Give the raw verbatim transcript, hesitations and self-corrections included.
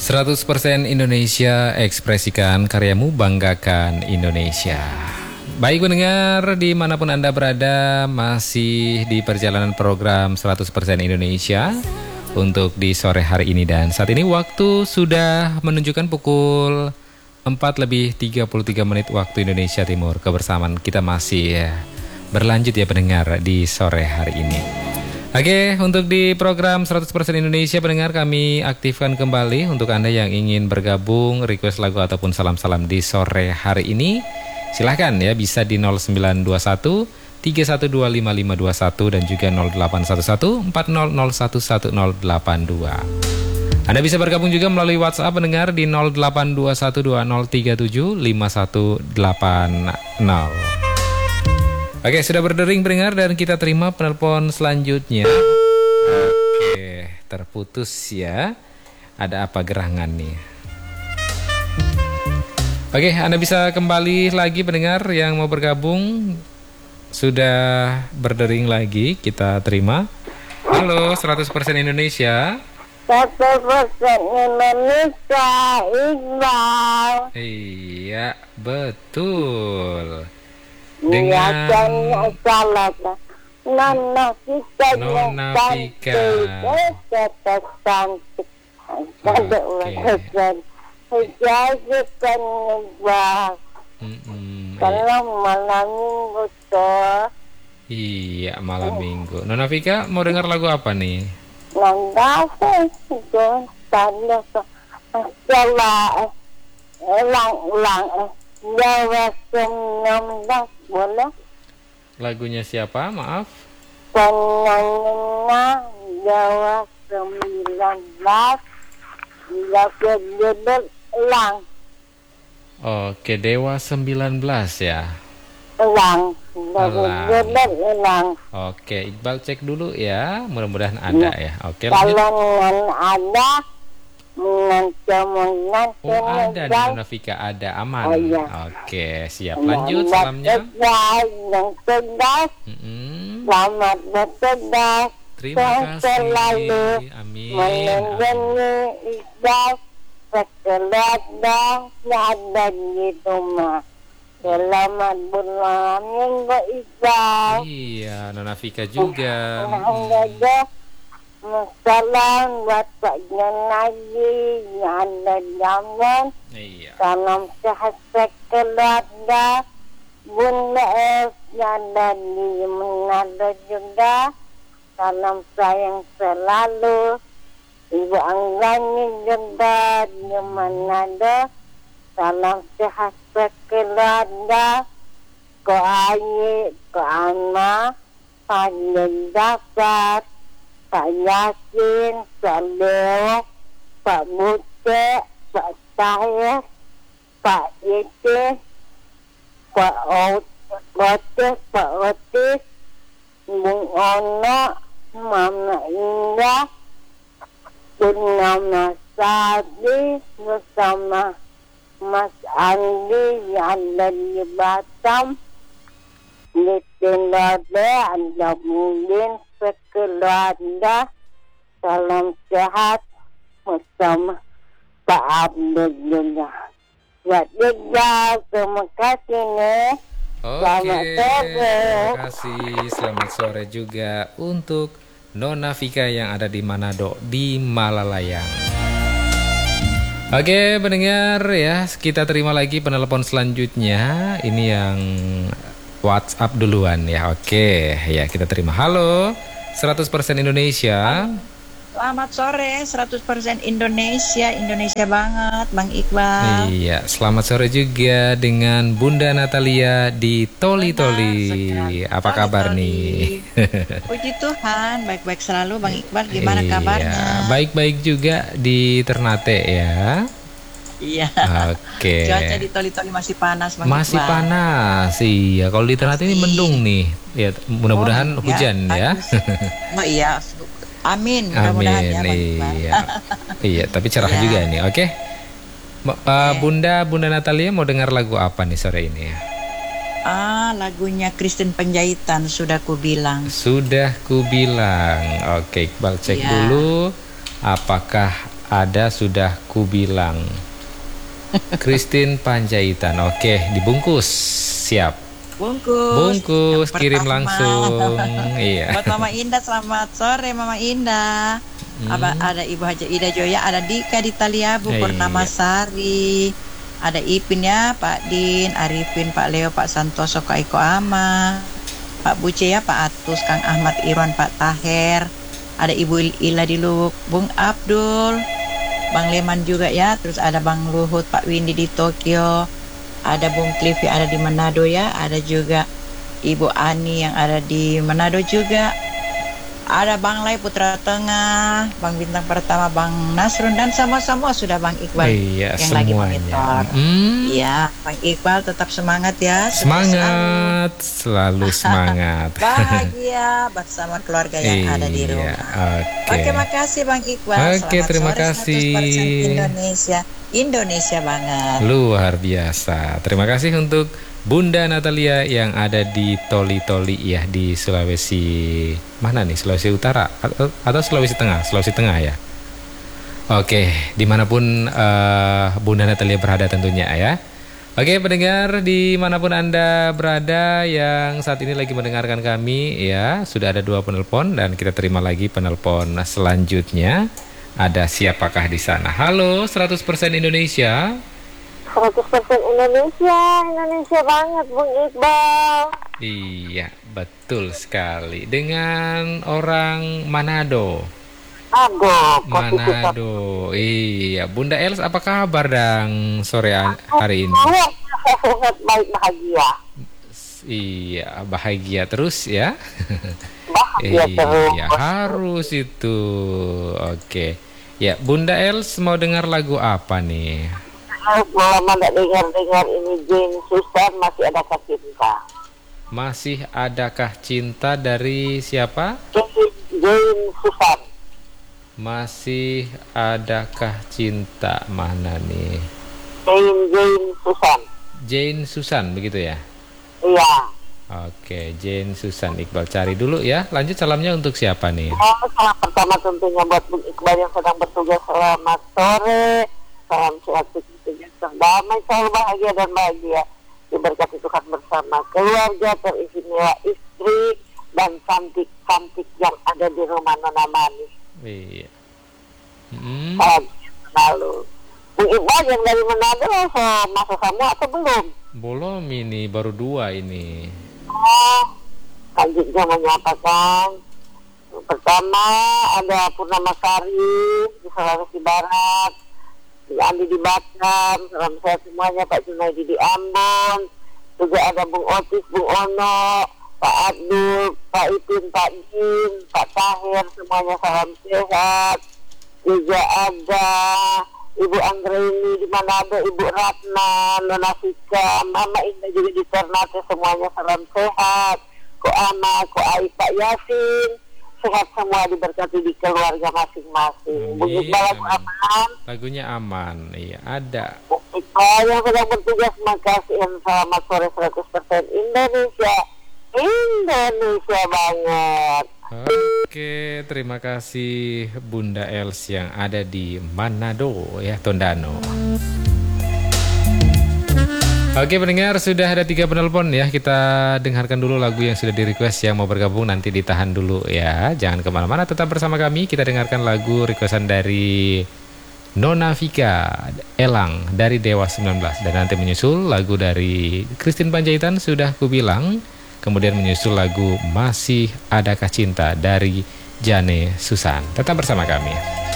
seratus persen Indonesia, ekspresikan karyamu, banggakan Indonesia. Baik pendengar, dimanapun Anda berada, masih di perjalanan program seratus persen Indonesia untuk di sore hari ini. Dan saat ini waktu sudah menunjukkan pukul empat lebih tiga puluh tiga menit waktu Indonesia Timur. Kebersamaan kita masih ya, berlanjut ya pendengar di sore hari ini. Oke, untuk di program seratus persen Indonesia pendengar, kami aktifkan kembali untuk Anda yang ingin bergabung, request lagu ataupun salam-salam di sore hari ini. Silahkan ya, bisa di nol sembilan dua satu tiga satu dua lima lima dua satu dan juga nol delapan satu satu empat nol nol satu satu nol delapan dua. Anda bisa bergabung juga melalui WhatsApp pendengar di nol delapan dua satu dua nol tiga tujuh lima satu delapan nol. Oke, sudah berdering pendengar dan kita terima penelpon selanjutnya. Oke, terputus ya. Ada apa gerangan nih? Oke, Anda bisa kembali lagi pendengar yang mau bergabung. Sudah berdering lagi, kita terima. Halo, seratus persen Indonesia. seratus persen Indonesia, Iqbal. Iya, betul. Dengan salah Nona Fika Nona Fika. cantik ada ulasan hijazikan Iqbal kalau malam minggu toh. Iya, malam minggu. Nona Fika mau dengar lagu apa nih? Nanda itu tanda salah ulang-ulang eh Jawa enam belas boleh? Lagunya siapa? Maaf. Penyanyinya Jawa sembilan belas lagu judul Elang. Oke, Dewa sembilan belas ya. Elang. Lagu judul Elang. Oke, Iqbal cek dulu ya. Mudah-mudahan ada ya. Oke, kalau lanjut. ada Menancaman Oh ada di Nona Fika, ada aman. Oh, iya. Oke, siap. Lanjut salamnya. Yang tegas, Mm-mm. selamat bertugas. Terima kasih. Selalu Amin. melindungi Iqbal sekelat dan ada di rumah. Selamat bulan minggu Iqbal. Iya, Nona Fika juga. Mm. Salam buat Pak Nabi yang ada jaman. Iya. Salam sehat sekeluarga. Bunda Es yang ada di Manado juga. Salam sayang selalu. Ibu Anggani juga di Manado. Salam sehat sekeluarga. Ko Ayi, Ko Ana, Pak Jafar, Pak Yasin, Pak Leo, Pak Buce, Pak Tahir, Pak Iti, Pak Otis, Pak Otis, Bung Ono, Mama Indah, Purnama Sadi bersama Mas Andi yang ada di Batam, di Tindode ada mungkin sekeluarga. Salam sehat bersama Pak Abdul juga. Ya juga, terima kasih nih. Oke, terima kasih. Selamat sore juga untuk Nona Fika yang ada di Manado, di Malalayang. Oke pendengar ya, kita terima lagi penelpon selanjutnya. Ini yang WhatsApp duluan ya. Oke ya, kita terima. Halo, seratus persen Indonesia. Selamat sore, seratus persen Indonesia, Indonesia banget, Bang Iqbal. Iya, selamat sore juga dengan Bunda Natalia di Toli-Toli. Apa kabar nih? Puji Tuhan, baik-baik selalu, Bang Iqbal. Gimana iya, kabarnya? Baik-baik juga di Ternate ya. Iya. Oke. Cuaca di Toli-Toli masih panas, Bang Masih Iqbal. panas, iya. Kalau di Ternate ini mendung nih. Ya, mudah-mudahan Oh, hujan ya. ya. Oh iya. Amin, Amin, mudah-mudahan ya, Bang Iqbal. iya. Iya, tapi cerah Iya. juga nih. Oke. Ma- uh, Bunda Bunda Natalia mau dengar lagu apa nih sore ini? Ah, lagunya Kristen Penjahitan, sudah ku bilang. Sudah ku bilang. Oke, Iqbal cek Iya. dulu Apakah ada sudah kubilang? Christine Panjaitan. Oke, dibungkus. Siap. Bungkus. Bungkus, Yang kirim pertama. langsung. Iya. Buat Mama Indah, selamat sore Mama Indah. Hmm. Aba- Ada Ibu Haja Ida Joya, ada Dika di Taliabu, Iya. Purnama Sari. Ada Ipin ya, Pak Din, Arifin, Pak Leo, Pak Santoso, Kak Iko Ama, Pak Buce ya, Pak Atus, Kang Ahmad Irwan, Pak Taher. Ada Ibu Ila di Lubuk, Bung Abdul, Bang Leman juga ya. Terus ada Bang Luhut, Pak Windy di Tokyo. Ada Bung Cliffy ada di Manado ya. Ada juga Ibu Ani yang ada di Manado juga. Ada Bang Lai Putra Tengah, Bang Bintang Pertama, Bang Nasrun, dan sama-sama sudah Bang Iqbal Iya, yang lagi semuanya. monitor. Hmm. Iya, Bang Iqbal tetap semangat ya. sukses Semangat, selalu semangat. selalu. Bahagia bersama keluarga yang ada di rumah. Oke. Oke, makasih Bang Iqbal. Oke, Selamat terima sore, kasih. seratus persen Indonesia. Indonesia banget. Luar biasa. Terima kasih untuk Bunda Natalia yang ada di Toli-Toli ya, di Sulawesi mana nih? Sulawesi Utara atau, atau Sulawesi Tengah? Sulawesi Tengah ya. Oke, dimanapun uh, Bunda Natalia berada tentunya ya. Oke, pendengar dimanapun Anda berada yang saat ini lagi mendengarkan kami ya, sudah ada dua penelpon dan kita terima lagi penelpon selanjutnya. Ada siapakah di sana? Halo, seratus persen Indonesia. seratus persen Indonesia, Indonesia banget Bung Iqbal. Iya, betul sekali. Dengan orang Manado. Aduh, kopi kita. Manado. Iya, Bunda Els apa kabar dang sore an- hari ini? Sehat, baik, bahagia. Iya, bahagia terus ya. Bahagia terus. Iya, harus itu. Oke. Ya, Bunda Els mau dengar lagu apa nih? Aku lama gak dengar-dengar ini Jane Susan, Masih Adakah Cinta. Masih adakah cinta dari siapa? Jane, Jane Susan. Masih adakah cinta mana nih? Jane, Jane Susan. Jane Susan begitu ya? Iya. Oke, Jane Susan. Iqbal cari dulu ya. Lanjut, salamnya untuk siapa nih? Oh, salam pertama tentunya buat Bung Iqbal yang sedang bertugas. Selamat sore. Salam sehat, sukses, terdamai, selalu bahagia dan bahagia. Diberkati Tuhan bersama keluarga, teristimewa istri dan cantik-cantik yang ada di rumah Nona Manis. Iya. Hmm. Salam selalu. Bung Iqbal yang dari Manado, so, masuk semua atau belum? Belum ini, baru dua ini. Oh, selanjutnya menyapakan. Pertama ada Purnama Sari di Sulawesi Barat, di Andi di Batam, salam sehat semuanya, Pak Junaidi di Ambon, juga ada Bung Otis, Bung Ono, Pak Abdul, Pak Ipin, Pak Din, Pak Tahir, semuanya salam sehat. Juga ada Ibu Anggreni di Manado, Ibu Ratna, Nona Fika, Mama Indah juga di Ternate, semuanya salam sehat. Ko Ama, Ko Ai, Pak Yasin, sehat semua, diberkati di keluarga masing-masing. Amin, Bung Iqbal lagu amin. aman. Lagunya aman. Iya, ada. Bung Iqbal yang sedang bertugas, makasih dan selamat sore seratus persen Indonesia. Indonesia banget. Oke, terima kasih Bunda Els yang ada di Manado ya, Tondano. Oke pendengar, sudah ada tiga penelpon ya. Kita dengarkan dulu lagu yang sudah di request. Yang mau bergabung nanti ditahan dulu ya. Jangan kemana-mana, tetap bersama kami. Kita dengarkan lagu requestan dari Nona Vika, Elang dari Dewa sembilan belas. Dan nanti menyusul lagu dari Christine Panjaitan, Sudah Kubilang. Kemudian menyusul lagu Masih Adakah Cinta dari Jane Susan. Tetap bersama kami.